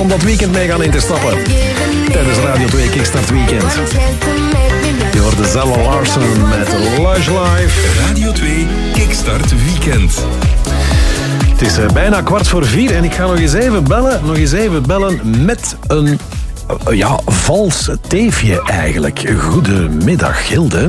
om dat weekend mee gaan in te stappen. Tijdens Radio 2 Kickstart Weekend. Je hoorde Zella Larsen met Lush Life. Radio 2 Kickstart Weekend. Het is bijna 3:15 en ik ga nog eens even bellen met een vals teefje eigenlijk. Goedemiddag, Hilde.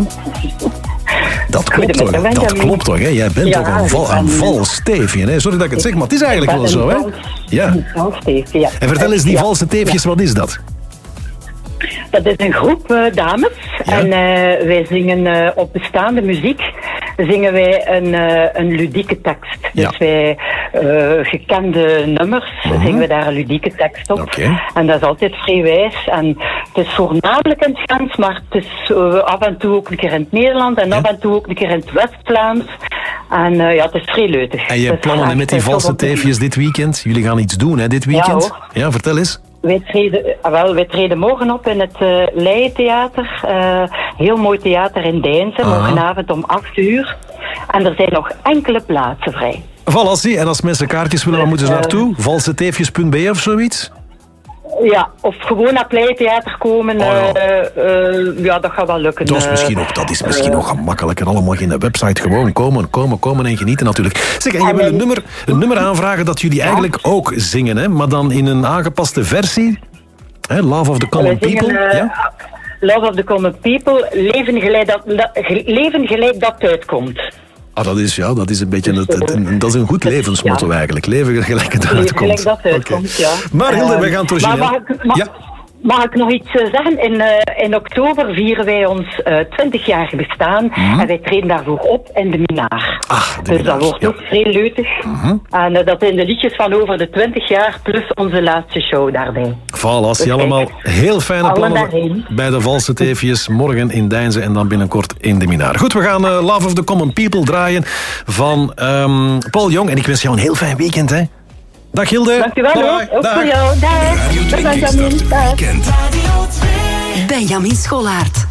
Dat klopt toch, hè? Jij bent toch een vals teefje, hè? Sorry dat ik het zeg, maar het is eigenlijk wel zo, hè? Ja. Een vals teefje, ja. En vertel eens, die valse teefjes, wat is dat? Dat is een groep dames. Ja. En wij zingen op bestaande muziek zingen wij een ludieke tekst. Ja. Dus wij gekende nummers zingen we daar een ludieke tekst op. Okay. En dat is altijd vrijwijs. En het is voornamelijk in het Frans, maar het is af en toe ook een keer in het Nederlands en af en toe ook een keer in het West-Vlaams. En het is vrij leutig. En je hebt plannen met die valse teefjes dit weekend? Jullie gaan iets doen, hè, dit weekend? Ja, vertel eens. Wij treden morgen op in het Leijentheater. Heel mooi theater in Deinzen, morgenavond om 8:00. En er zijn nog enkele plaatsen vrij. Valassie, en als mensen kaartjes willen, waar moeten ze naartoe? valseteefjes.be of zoiets? Ja, of gewoon naar het Leijentheater komen. Dat gaat wel lukken. Dat is misschien nog gemakkelijker. Allemaal geen website. Gewoon komen en genieten natuurlijk. Zeg, en je wil een nummer aanvragen dat jullie eigenlijk ook zingen, hè? Maar dan in een aangepaste versie. Hè? Love of the Common People. Ja? Love of the Common People. Leven gelijk dat uitkomt. Dat is een beetje dat is een goed levensmotto eigenlijk. Leven gelijk het uitkomt. Leven gelijk dat uitkomt, ja. Maar Hilde, wij gaan het origineel... Mag ik nog iets zeggen? In oktober vieren wij ons 20-jarig bestaan. En wij treden daarvoor op in de Minaar. Dus dat wordt ook vrij leutig. En dat zijn de liedjes van over de 20 jaar plus onze laatste show daarbij. Voilà, zie allemaal heel fijne plannen bij de valse teefjes. Morgen in Deinzen en dan binnenkort in de Minaar. Goed, we gaan Love of the Common People draaien van Paul Jong. En ik wens jou een heel fijn weekend, hè. Dag Hilde. Dankjewel hoor. Ook voor jou. Dag. Radio 2 Kickstart Weekend. Benjamin Scholaert.